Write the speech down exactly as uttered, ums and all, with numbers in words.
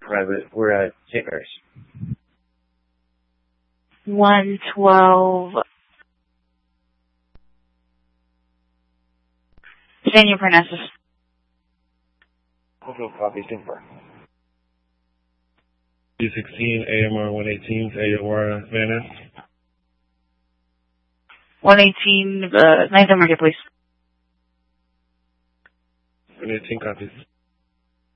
private. We're at Saint Mary's. one twelve. Daniel Parnassus. Hotel copy, stand for. two sixteen, A M R one eighteen, A O R Van Ness. one eighteen, uh, ninth Market, please. one eighteen copies.